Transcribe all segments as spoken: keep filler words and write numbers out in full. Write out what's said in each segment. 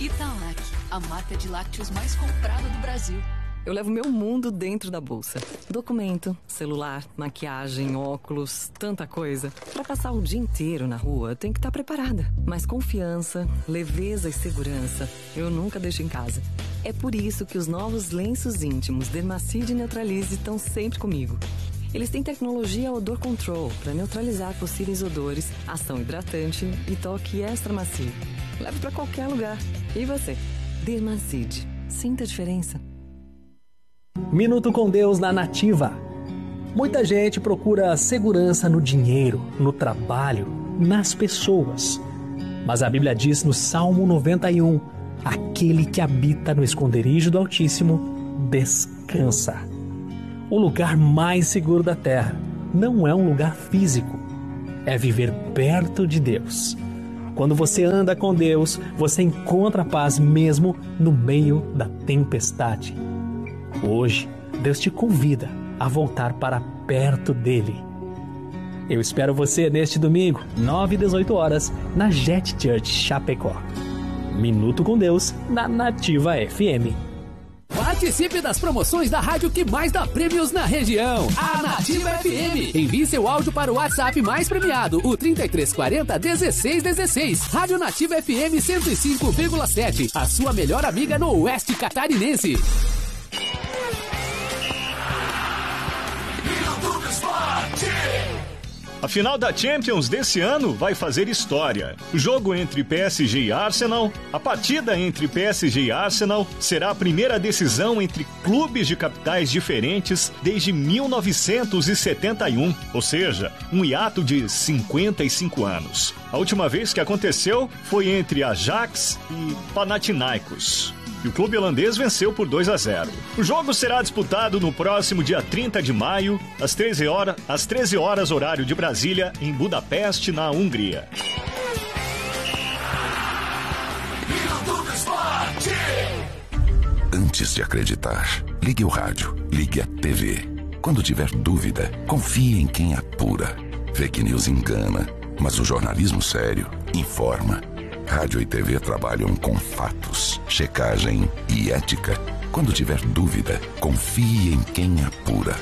Italac, a marca de lácteos mais comprada do Brasil. Eu levo meu mundo dentro da bolsa. Documento, celular, maquiagem, óculos, tanta coisa. Pra passar o dia inteiro na rua, tem que estar preparada. Mas confiança, leveza e segurança, eu nunca deixo em casa. É por isso que os novos lenços íntimos Dermacide e Neutralize estão sempre comigo. Eles têm tecnologia Odor Control para neutralizar possíveis odores, ação hidratante e toque extra macio. Leve pra qualquer lugar. E você? Dermacide. Sinta a diferença. Minuto com Deus na Nativa. Muita gente procura segurança no dinheiro, no trabalho, nas pessoas. Mas a Bíblia diz no Salmo noventa e um: aquele que habita no esconderijo do Altíssimo descansa. O lugar mais seguro da terra não é um lugar físico, é viver perto de Deus. Quando você anda com Deus, você encontra paz mesmo no meio da tempestade. Hoje, Deus te convida a voltar para perto dele. Eu espero você neste domingo, nove e dezoito horas, na Jet Church Chapecó. Minuto com Deus, na Nativa F M. Participe das promoções da rádio que mais dá prêmios na região, a Nativa F M. Envie seu áudio para o WhatsApp mais premiado, o trinta e três quarenta, dezesseis dezesseis. Rádio Nativa F M cento e cinco vírgula sete, a sua melhor amiga no Oeste Catarinense. A final da Champions desse ano vai fazer história. O jogo entre P S G e Arsenal, a partida entre P S G e Arsenal será a primeira decisão entre clubes de capitais diferentes desde mil novecentos e setenta e um, ou seja, um hiato de cinquenta e cinco anos. A última vez que aconteceu foi entre Ajax e Panathinaikos. E o clube holandês venceu por dois a zero. O jogo será disputado no próximo dia trinta de maio, às treze horas, às treze horas horário de Brasília, em Budapeste, na Hungria. Antes de acreditar, ligue o rádio, ligue a T V. Quando tiver dúvida, confie em quem apura. Fake news engana, mas o jornalismo sério informa. Rádio e T V trabalham com fatos, checagem e ética. Quando tiver dúvida, confie em quem apura.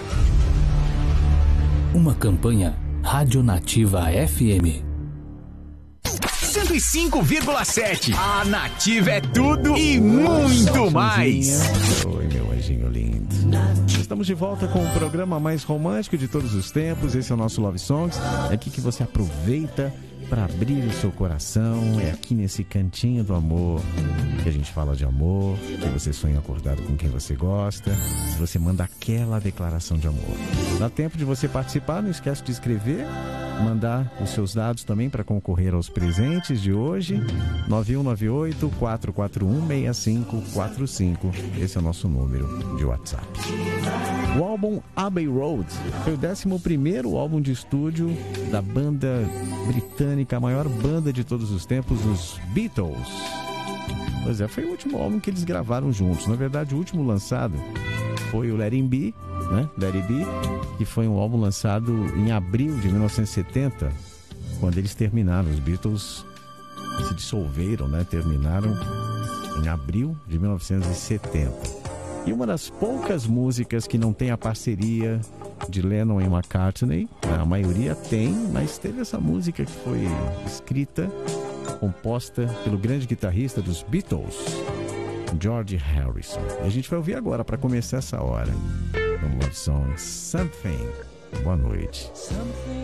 Uma campanha Rádio Nativa F M. cento e cinco vírgula sete. A Nativa é tudo e muito mais. Oi, meu anjinho lindo. Estamos de volta com o programa mais romântico de todos os tempos. Esse é o nosso Love Songs. É aqui que você aproveita para abrir o seu coração. É aqui nesse cantinho do amor que a gente fala de amor, que você sonha acordado com quem você gosta, você manda aquela declaração de amor. Dá tempo de você participar, não esquece de escrever, mandar os seus dados também para concorrer aos presentes de hoje. nove um nove oito, quatro quatro um, seis cinco quatro cinco. Esse é o nosso número de WhatsApp. O álbum Abbey Road foi o décimo primeiro álbum de estúdio da banda britânica, a maior banda de todos os tempos, os Beatles. Pois é, foi o último álbum que eles gravaram juntos. Na verdade, o último lançado foi o Let It Be, né? Let It Be, que foi um álbum lançado em abril de mil novecentos e setenta, quando eles terminaram. Os Beatles se dissolveram, né? Terminaram em abril de mil novecentos e setenta. E uma das poucas músicas que não tem a parceria de Lennon e McCartney, a maioria tem, mas teve essa música que foi escrita, composta pelo grande guitarrista dos Beatles, George Harrison. E a gente vai ouvir agora, para começar essa hora, no Love Song, Something. Boa noite.